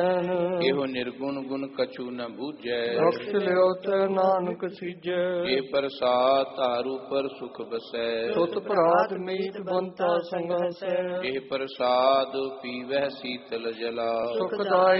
ਇਹੋ ਨਿਰਗੁਣ ਗੁਣ ਕਛੂ ਨ ਬੂਝੈ। ਬਖਸ਼ ਲਿਓ ਤੇ ਨਾਨਕ ਸੀਜੈ। ਇਹ ਪ੍ਰਸਾਦ ਧਾਰੂ ਪਰ ਸੁਖ ਬਸੈ। ਸੁਤ ਭਰਾਤ ਮੀਤ ਬੰਤਾ ਸੰਗਸੈ। ਇਹ ਪ੍ਰਸਾਦ ਪੀਵਹਿ ਸੀਤਲ ਜਲਾ। ਸੁਖਦਾਈ